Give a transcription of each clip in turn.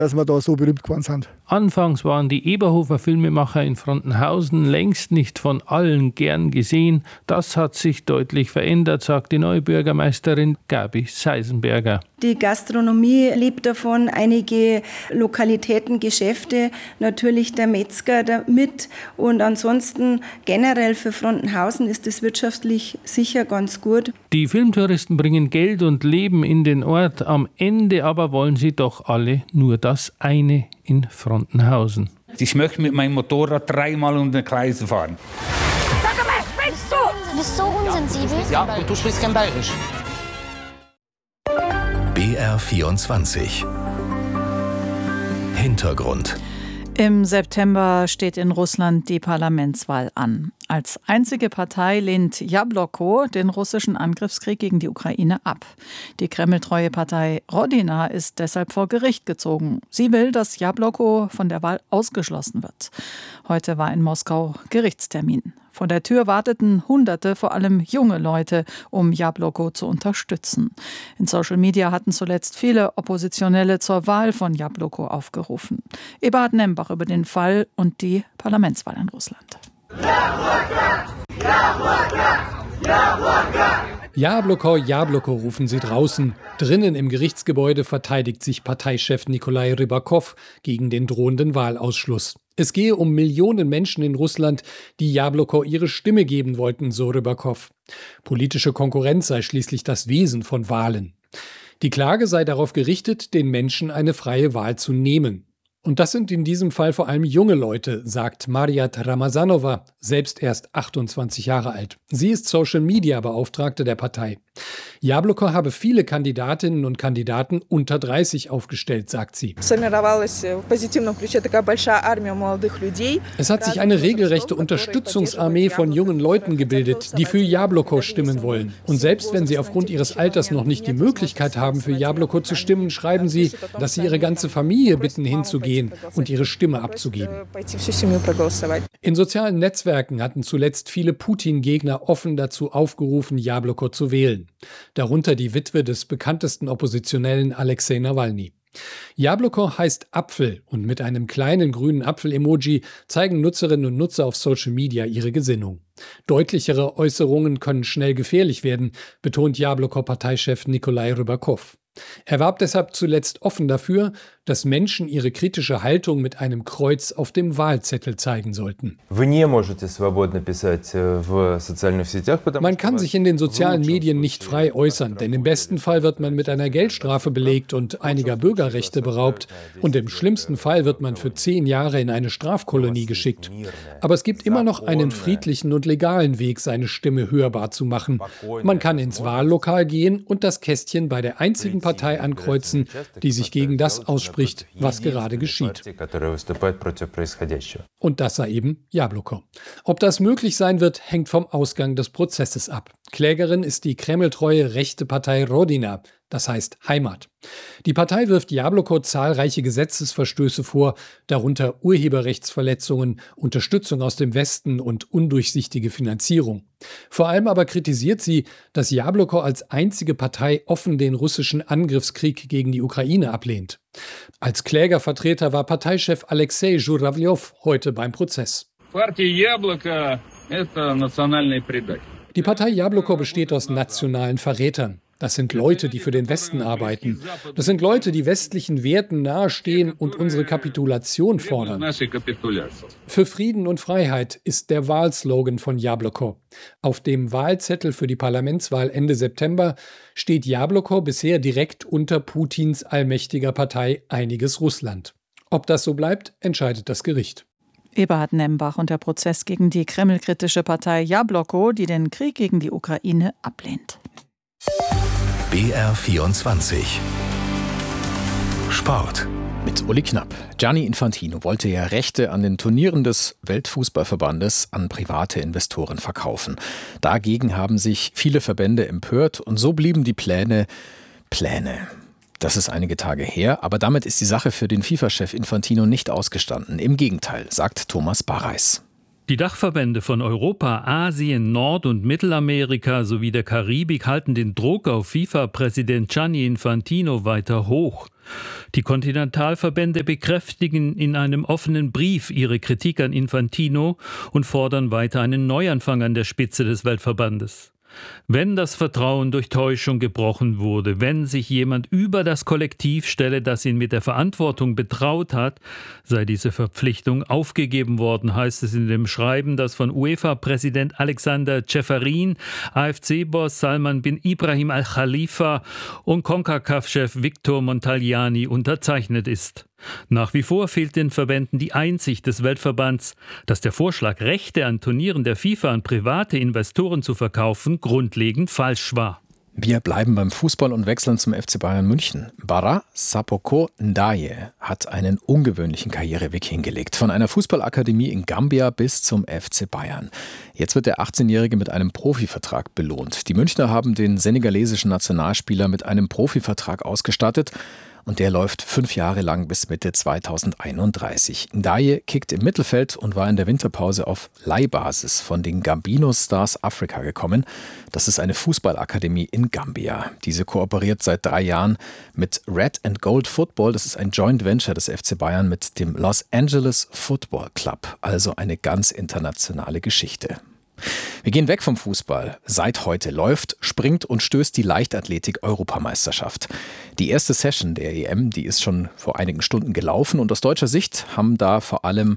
dass wir da so berühmt geworden sind. Anfangs waren die Eberhofer Filmemacher in Frontenhausen längst nicht von allen gern gesehen. Das hat sich deutlich verändert, sagt die neue Bürgermeisterin Gabi Seisenberger. Die Gastronomie lebt davon, einige Lokalitäten, Geschäfte, natürlich der Metzger damit. Und ansonsten generell für Frontenhausen ist es wirtschaftlich sicher ganz gut. Die Filmtouristen bringen Geld und Leben in den Ort. Am Ende aber wollen sie doch alle nur das eine in Frontenhausen. Ich möchte mit meinem Motorrad 3-mal um den Kreis fahren. Sag mal, sprichst du? Du bist so unsensibel. Ja, und du sprichst kein Bayerisch. BR24 Hintergrund. Im September steht in Russland die Parlamentswahl an. Als einzige Partei lehnt Jabloko den russischen Angriffskrieg gegen die Ukraine ab. Die kremltreue Partei Rodina ist deshalb vor Gericht gezogen. Sie will, dass Jabloko von der Wahl ausgeschlossen wird. Heute war in Moskau Gerichtstermin. Vor der Tür warteten Hunderte, vor allem junge Leute, um Jabloko zu unterstützen. In Social Media hatten zuletzt viele Oppositionelle zur Wahl von Jabloko aufgerufen. Eberhard Nembach über den Fall und die Parlamentswahl in Russland. Jabloko, Jabloko, rufen sie draußen. Drinnen im Gerichtsgebäude verteidigt sich Parteichef Nikolai Rybakow gegen den drohenden Wahlausschluss. Es gehe um Millionen Menschen in Russland, die Jabloko ihre Stimme geben wollten, so Rybakow. Politische Konkurrenz sei schließlich das Wesen von Wahlen. Die Klage sei darauf gerichtet, den Menschen eine freie Wahl zu nehmen. Und das sind in diesem Fall vor allem junge Leute, sagt Mariat Ramazanova, selbst erst 28 Jahre alt. Sie ist Social-Media-Beauftragte der Partei. Jabloko habe viele Kandidatinnen und Kandidaten unter 30 aufgestellt, sagt sie. Es hat sich eine regelrechte Unterstützungsarmee von jungen Leuten gebildet, die für Jabloko stimmen wollen. Und selbst wenn sie aufgrund ihres Alters noch nicht die Möglichkeit haben, für Jabloko zu stimmen, schreiben sie, dass sie ihre ganze Familie bitten, hinzugehen und ihre Stimme abzugeben. In sozialen Netzwerken hatten zuletzt viele Putin-Gegner offen dazu aufgerufen, Jabloko zu wählen. Darunter die Witwe des bekanntesten Oppositionellen Alexei Nawalny. Jabloko heißt Apfel und mit einem kleinen grünen Apfel-Emoji zeigen Nutzerinnen und Nutzer auf Social Media ihre Gesinnung. Deutlichere Äußerungen können schnell gefährlich werden, betont Jabloko-Parteichef Nikolai Rybakow. Er warb deshalb zuletzt offen dafür, dass Menschen ihre kritische Haltung mit einem Kreuz auf dem Wahlzettel zeigen sollten. Man kann sich in den sozialen Medien nicht frei äußern, denn im besten Fall wird man mit einer Geldstrafe belegt und einiger Bürgerrechte beraubt und im schlimmsten Fall wird man für 10 Jahre in eine Strafkolonie geschickt. Aber es gibt immer noch einen friedlichen und legalen Weg, seine Stimme hörbar zu machen. Man kann ins Wahllokal gehen und das Kästchen bei der einzigen Partei ankreuzen, die sich gegen das ausspricht, was gerade geschieht. Und das sei eben Jabloko. Ob das möglich sein wird, hängt vom Ausgang des Prozesses ab. Klägerin ist die kremltreue rechte Partei Rodina, das heißt Heimat. Die Partei wirft Jabloko zahlreiche Gesetzesverstöße vor, darunter Urheberrechtsverletzungen, Unterstützung aus dem Westen und undurchsichtige Finanzierung. Vor allem aber kritisiert sie, dass Jabloko als einzige Partei offen den russischen Angriffskrieg gegen die Ukraine ablehnt. Als Klägervertreter war Parteichef Alexei Żurawljow heute beim Prozess. Die Partei Jabloko besteht aus nationalen Verrätern. Das sind Leute, die für den Westen arbeiten. Das sind Leute, die westlichen Werten nahestehen und unsere Kapitulation fordern. Für Frieden und Freiheit ist der Wahlslogan von Jabloko. Auf dem Wahlzettel für die Parlamentswahl Ende September steht Jabloko bisher direkt unter Putins allmächtiger Partei Einiges Russland. Ob das so bleibt, entscheidet das Gericht. Eberhard Nembach und der Prozess gegen die kremlkritische Partei Jabloko, die den Krieg gegen die Ukraine ablehnt. BR24 Sport mit Uli Knapp. Gianni Infantino wollte ja Rechte an den Turnieren des Weltfußballverbandes an private Investoren verkaufen. Dagegen haben sich viele Verbände empört und so blieben die Pläne. Das ist einige Tage her, aber damit ist die Sache für den FIFA-Chef Infantino nicht ausgestanden. Im Gegenteil, sagt Thomas Barreis. Die Dachverbände von Europa, Asien, Nord- und Mittelamerika sowie der Karibik halten den Druck auf FIFA-Präsident Gianni Infantino weiter hoch. Die Kontinentalverbände bekräftigen in einem offenen Brief ihre Kritik an Infantino und fordern weiter einen Neuanfang an der Spitze des Weltverbandes. Wenn das Vertrauen durch Täuschung gebrochen wurde, wenn sich jemand über das Kollektiv stelle, das ihn mit der Verantwortung betraut hat, sei diese Verpflichtung aufgegeben worden, heißt es in dem Schreiben, das von UEFA-Präsident Alexander Ceferin, AFC-Boss Salman bin Ibrahim Al-Khalifa und CONCACAF-Chef Victor Montagliani unterzeichnet ist. Nach wie vor fehlt den Verbänden die Einsicht des Weltverbands, dass der Vorschlag, Rechte an Turnieren der FIFA an private Investoren zu verkaufen, grundlegend falsch war. Wir bleiben beim Fußball und wechseln zum FC Bayern München. Bara Sapoko Ndaye hat einen ungewöhnlichen Karriereweg hingelegt. Von einer Fußballakademie in Gambia bis zum FC Bayern. Jetzt wird der 18-Jährige mit einem Profivertrag belohnt. Die Münchner haben den senegalesischen Nationalspieler mit einem Profivertrag ausgestattet. Und der läuft 5 Jahre lang bis Mitte 2031. Ndaye kickt im Mittelfeld und war in der Winterpause auf Leihbasis von den Gambino Stars Africa gekommen. Das ist eine Fußballakademie in Gambia. Diese kooperiert seit 3 Jahren mit Red and Gold Football. Das ist ein Joint Venture des FC Bayern mit dem Los Angeles Football Club. Also eine ganz internationale Geschichte. Wir gehen weg vom Fußball. Seit heute läuft, springt und stößt die Leichtathletik-Europameisterschaft. Die erste Session der EM, die ist schon vor einigen Stunden gelaufen und aus deutscher Sicht haben da vor allem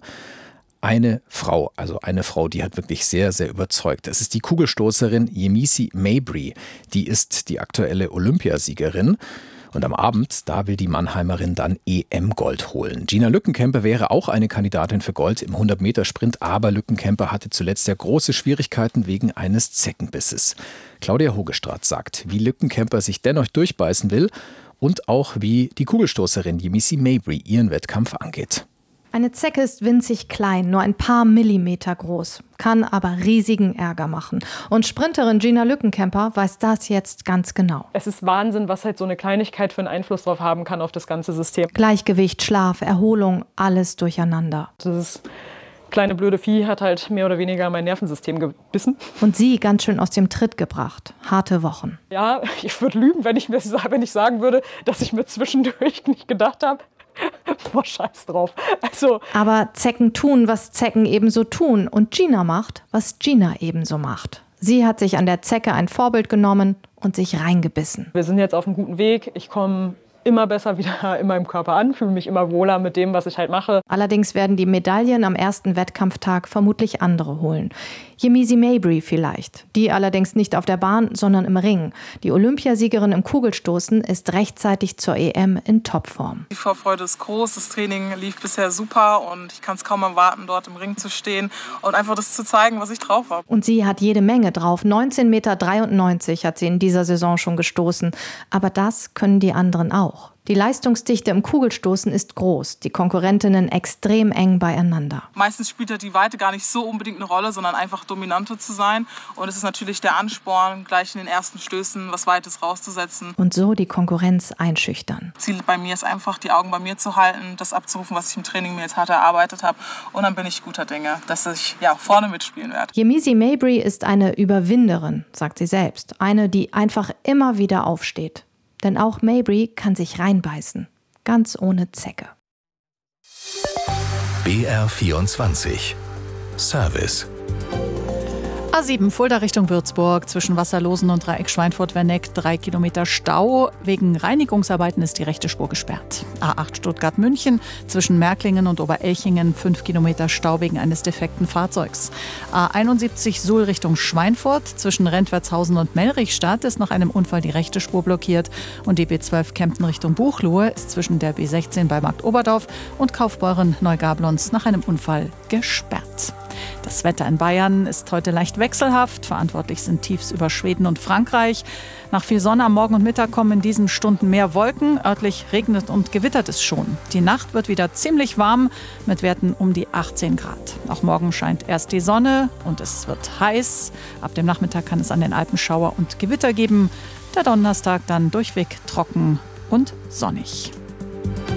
eine Frau, die hat wirklich sehr, sehr überzeugt. Es ist die Kugelstoßerin Yemisi Mabry. Die ist die aktuelle Olympiasiegerin. Und am Abend, da will die Mannheimerin dann EM-Gold holen. Gina Lückenkämper wäre auch eine Kandidatin für Gold im 100-Meter-Sprint, aber Lückenkämper hatte zuletzt ja große Schwierigkeiten wegen eines Zeckenbisses. Claudia Hogestraat sagt, wie Lückenkämper sich dennoch durchbeißen will und auch wie die Kugelstoßerin Yemisi Mabry ihren Wettkampf angeht. Eine Zecke ist winzig klein, nur ein paar Millimeter groß, kann aber riesigen Ärger machen. Und Sprinterin Gina Lückenkämper weiß das jetzt ganz genau. Es ist Wahnsinn, was halt so eine Kleinigkeit für einen Einfluss drauf haben kann auf das ganze System. Gleichgewicht, Schlaf, Erholung, alles durcheinander. Das kleine blöde Vieh hat halt mehr oder weniger mein Nervensystem gebissen. Und sie ganz schön aus dem Tritt gebracht. Harte Wochen. Ja, ich würde lügen, wenn ich sagen würde, dass ich mir zwischendurch nicht gedacht habe, boah, scheiß drauf. Aber Zecken tun, was Zecken ebenso tun. Und Gina macht, was Gina ebenso macht. Sie hat sich an der Zecke ein Vorbild genommen und sich reingebissen. Wir sind jetzt auf einem guten Weg. Ich komme immer besser wieder in meinem Körper an, fühle mich immer wohler mit dem, was ich halt mache. Allerdings werden die Medaillen am ersten Wettkampftag vermutlich andere holen. Yemisi Mabry vielleicht. Die allerdings nicht auf der Bahn, sondern im Ring. Die Olympiasiegerin im Kugelstoßen ist rechtzeitig zur EM in Topform. Die Vorfreude ist groß, das Training lief bisher super und ich kann es kaum erwarten, dort im Ring zu stehen und einfach das zu zeigen, was ich drauf habe. Und sie hat jede Menge drauf. 19,93 Meter hat sie in dieser Saison schon gestoßen. Aber das können die anderen auch. Die Leistungsdichte im Kugelstoßen ist groß, die Konkurrentinnen extrem eng beieinander. Meistens spielt ja die Weite gar nicht so unbedingt eine Rolle, sondern einfach dominanter zu sein. Und es ist natürlich der Ansporn, gleich in den ersten Stößen was Weites rauszusetzen. Und so die Konkurrenz einschüchtern. Ziel bei mir ist einfach, die Augen bei mir zu halten, das abzurufen, was ich im Training mir jetzt hart erarbeitet habe. Und dann bin ich guter Dinge, dass ich vorne mitspielen werde. Yemisi Mabry ist eine Überwinderin, sagt sie selbst. Eine, die einfach immer wieder aufsteht. Denn auch Mabry kann sich reinbeißen. Ganz ohne Zecke. BR24 Service. A7 Fulda Richtung Würzburg, zwischen Wasserlosen und Dreieck Schweinfurt-Werneck 3 Kilometer Stau. Wegen Reinigungsarbeiten ist die rechte Spur gesperrt. A8 Stuttgart-München, zwischen Märklingen und Oberelchingen 5 Kilometer Stau wegen eines defekten Fahrzeugs. A71 Suhl Richtung Schweinfurt, zwischen Rentwertshausen und Mellrichstadt ist nach einem Unfall die rechte Spur blockiert. Und die B12 Kempten Richtung Buchloe ist zwischen der B16 bei Markt Oberdorf und Kaufbeuren-Neugablons nach einem Unfall gesperrt. Das Wetter in Bayern ist heute leicht wechselhaft. Verantwortlich sind Tiefs über Schweden und Frankreich. Nach viel Sonne am Morgen und Mittag kommen in diesen Stunden mehr Wolken. Örtlich regnet und gewittert es schon. Die Nacht wird wieder ziemlich warm mit Werten um die 18 Grad. Auch morgen scheint erst die Sonne und es wird heiß. Ab dem Nachmittag kann es an den Alpen Schauer und Gewitter geben. Der Donnerstag dann durchweg trocken und sonnig.